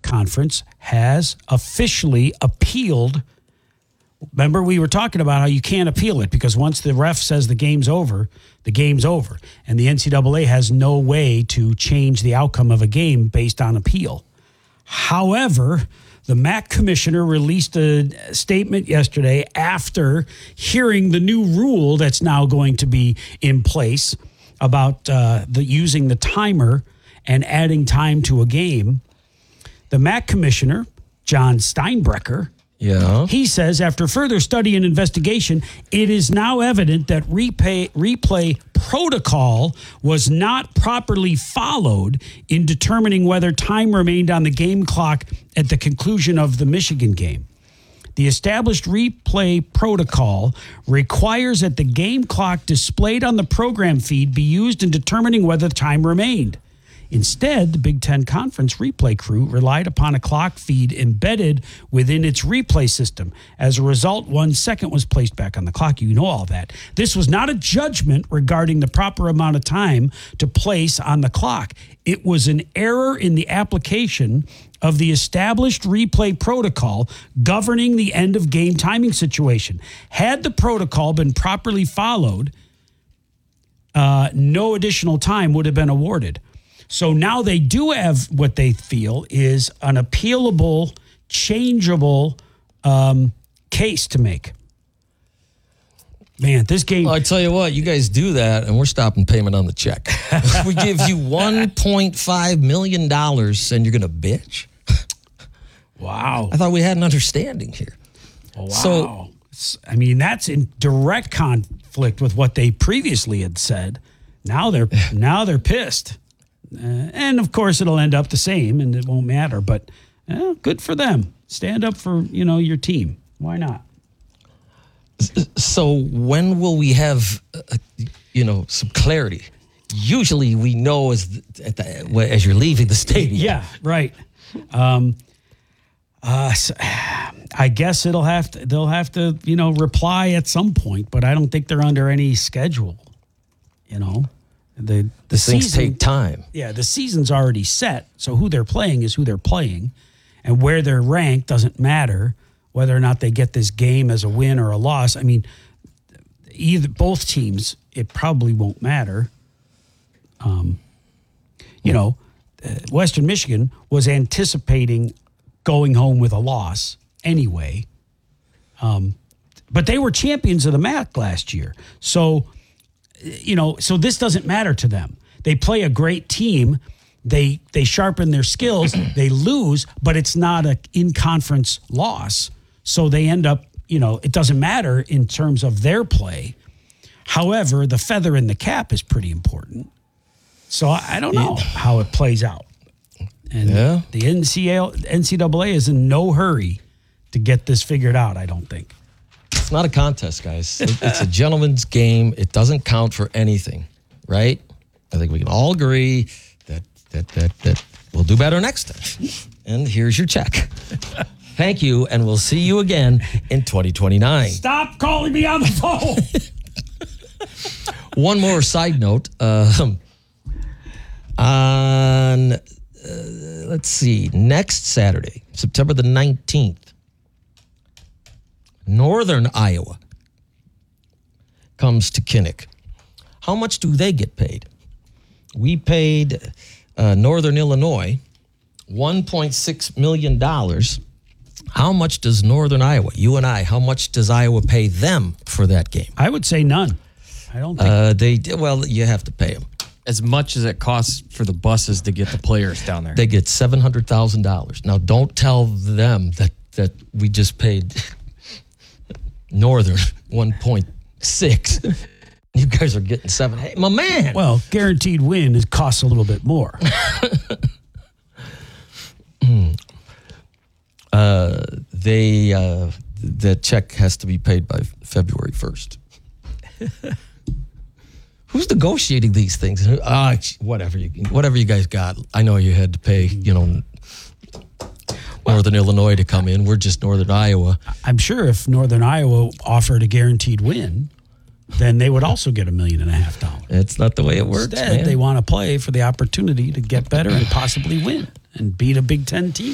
Conference has officially appealed. Remember, we were talking about how you can't appeal it because once the ref says the game's over, the game's over. And the NCAA has no way to change the outcome of a game based on appeal. However, the MAC commissioner released a statement yesterday after hearing the new rule that's now going to be in place about using the timer and adding time to a game. The MAC commissioner, John Steinbrecher, he says, after further study and investigation, it is now evident that replay protocol was not properly followed in determining whether time remained on the game clock at the conclusion of the Michigan game. The established replay protocol requires that the game clock displayed on the program feed be used in determining whether time remained. Instead, the Big Ten Conference replay crew relied upon a clock feed embedded within its replay system. As a result, 1 second was placed back on the clock. You know all that. This was not a judgment regarding the proper amount of time to place on the clock. It was an error in the application of the established replay protocol governing the end of game timing situation. Had the protocol been properly followed, no additional time would have been awarded. So now they do have what they feel is an appealable, changeable case to make. Man, this game... Well, I tell you what, you guys do that, and we're stopping payment on the check. We give you $1.5 million, and you're going to bitch? Wow. I thought we had an understanding here. Wow. So, I mean, that's in direct conflict with what they previously had said. Now they're pissed. And, of course, it'll end up the same, and it won't matter. But good for them. Stand up for, your team. Why not? So when will we have, some clarity? Usually we know as you're leaving the stadium. Yeah, right. I guess they'll have to, reply at some point, but I don't think they're under any schedule, The things take time. Yeah, the season's already set, so who they're playing is who they're playing, and where they're ranked doesn't matter whether or not they get this game as a win or a loss. I mean, both teams, it probably won't matter. Western Michigan was anticipating going home with a loss anyway, but they were champions of the MAC last year, so this doesn't matter to them. They play a great team. They sharpen their skills. They lose, but it's not an in-conference loss. So they end up, it doesn't matter in terms of their play. However, the feather in the cap is pretty important. So I don't know how it plays out. And the NCAA is in no hurry to get this figured out, I don't think. It's not a contest, guys. It's a gentleman's game. It doesn't count for anything, right? I think we can all agree that we'll do better next time. And here's your check. Thank you, and we'll see you again in 2029. Stop calling me on the phone. One more side note. Let's see, next Saturday, September the 19th, Northern Iowa comes to Kinnick. How much do they get paid? We paid Northern Illinois $1.6 million. How much does Northern Iowa, you and I, how much does Iowa pay them for that game? I would say none. I don't think. You have to pay them. As much as it costs for the buses to get the players down there. They get $700,000. Now, don't tell them that we just paid Northern 1.6. You guys are getting 7. Hey, my man. Well, guaranteed win costs a little bit more. The check has to be paid by February 1st. Who's negotiating these things? Whatever you guys got. I know you had to pay, Northern Illinois to come in. We're just Northern Iowa. I'm sure if Northern Iowa offered a guaranteed win, then they would also get $1.5 million. It's not the way it works, Instead, man. they want to play for the opportunity to get better and possibly win and beat a Big Ten team.